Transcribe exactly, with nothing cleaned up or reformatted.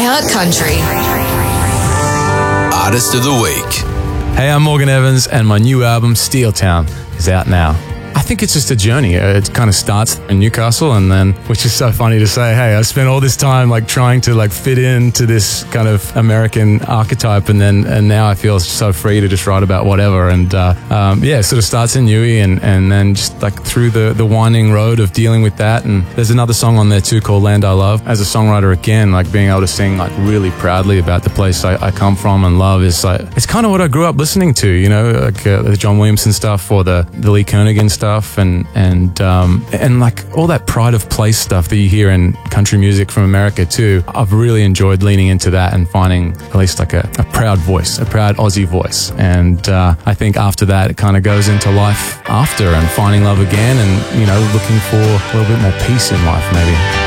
iHeart Country. Artist of the Week. Hey, I'm Morgan Evans, and my new album, Steel Town, is out now. I think it's just a journey. It kind of starts in Newcastle, and then, which is so funny to say, hey, I spent all this time like trying to like fit into this kind of American archetype, and then and now I feel so free to just write about whatever. And uh, um, yeah, it sort of starts in Newey, and, and then just like through the, the winding road of dealing with that. And there's another song on there too called Land I Love. As a songwriter, again, like being able to sing like really proudly about the place I, I come from and love is like, it's kind of what I grew up listening to, you know, like uh, the John Williamson stuff or the, the Lee Kernaghan stuff. and and um, and like all that pride of place stuff that you hear in country music from America too. I've really enjoyed leaning into that and finding at least like a, a proud voice, a proud Aussie voice. And uh, I think after that, it kind of goes into life after and finding love again, and you know, looking for a little bit more peace in life maybe.